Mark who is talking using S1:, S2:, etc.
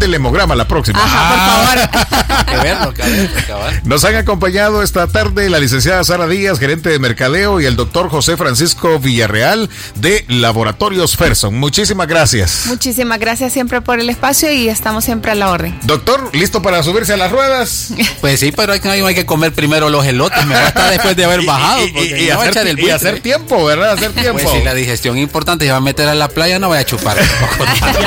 S1: el hemograma la próxima.
S2: Ajá, por favor.
S3: Que verlo, cabal.
S1: Nos han acompañado esta tarde la licenciada Sara Díaz, gerente de mercadeo, y el doctor José Francisco Villarreal de Laboratorios Ferson. Muchísimas gracias.
S2: Muchísimas gracias siempre por el espacio y estamos siempre a la orden.
S1: Doctor, ¿listo para subirse a las ruedas?
S3: Pues sí, pero hay que comer primero los elotes, me va a estar después de haber bajado.
S1: Y hacer tiempo, ¿verdad? Hacer tiempo.
S3: Pues si la digestión es importante, se va a meter a la playa, no voy a chupar.